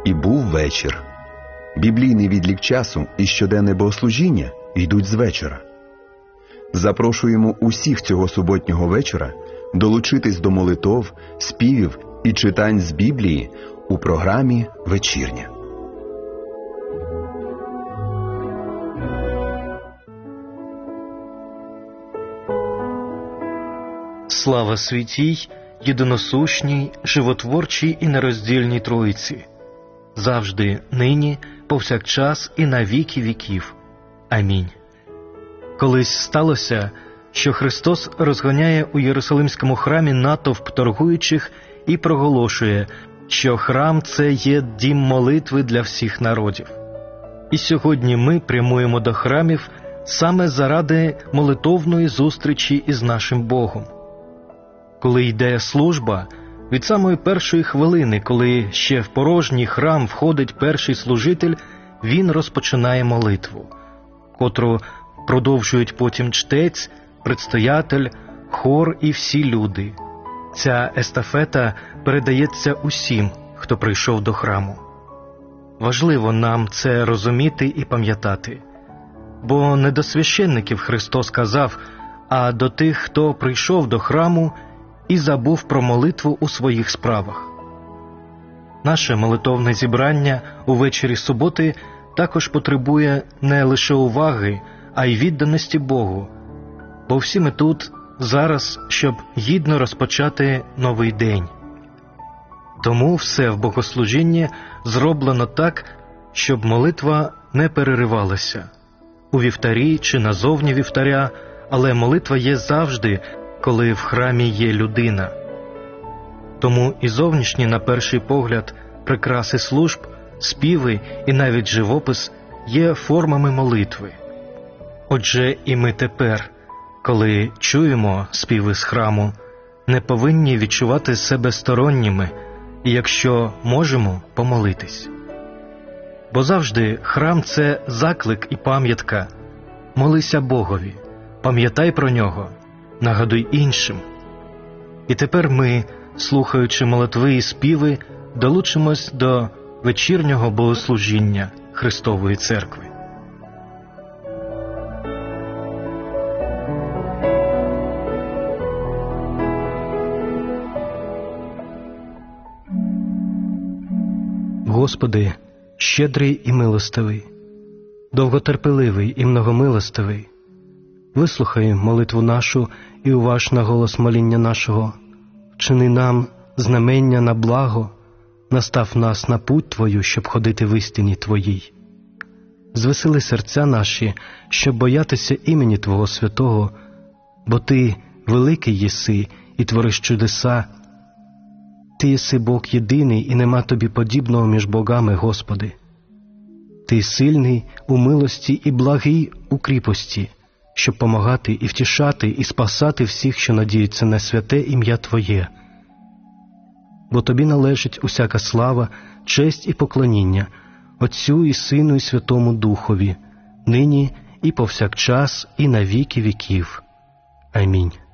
І був вечір. Біблійний відлік часу і щоденне богослужіння йдуть з вечора. Запрошуємо усіх цього суботнього вечора долучитись до молитов, співів і читань з Біблії у програмі «Вечірня». Слава святій, єдиносущній, животворчій і нероздільній Троїці, завжди, нині, повсякчас і на віки віків. Амінь. Колись сталося, що Христос розганяє у Єрусалимському храмі натовп торгуючих і проголошує, що храм – це є дім молитви для всіх народів. І сьогодні ми прямуємо до храмів саме заради молитовної зустрічі із нашим Богом. Коли йде служба, від самої першої хвилини, коли ще в порожній храм входить перший служитель, він розпочинає молитву, котру продовжують потім чтець, предстоятель, хор і всі люди. Ця естафета передається усім, хто прийшов до храму. Важливо нам це розуміти і пам'ятати. Бо не до священників Христос казав, а до тих, хто прийшов до храму і забув про молитву у своїх справах. Наше молитовне зібрання увечері суботи також потребує не лише уваги, а й відданості Богу. Бо всі ми тут зараз, щоб гідно розпочати новий день. Тому все в богослужінні зроблено так, щоб молитва не переривалася. У вівтарі чи назовні вівтаря, але молитва є завжди, коли в храмі є людина. Тому і зовнішні, на перший погляд, прикраси служб, співи і навіть живопис є формами молитви. Отже, і ми тепер, коли чуємо співи з храму, не повинні відчувати себе сторонніми і, якщо можемо, помолитись. Бо завжди храм – це заклик і пам'ятка. Молися Богові, пам'ятай про Нього, нагадуй іншим. І тепер ми, слухаючи молитви і співи, долучимось до вечірнього богослужіння Христової Церкви. Господи, щедрий і милостивий, довготерпеливий і многомилостивий, вислухай молитву нашу і уваж на голос моління нашого. Вчини нам знамення на благо, настав нас на путь Твою, щоб ходити в істині Твоїй. Звесели серця наші, щоб боятися імені Твого святого, бо Ти великий єси і твориш чудеса. Ти єси Бог єдиний, і нема Тобі подібного між богами, Господи. Ти сильний у милості і благий у кріпості, щоб помагати і втішати і спасати всіх, що надіються на святе ім'я Твоє. Бо Тобі належить усяка слава, честь і поклоніння, Отцю і Сину і Святому Духові, нині і повсякчас і на віки віків. Амінь.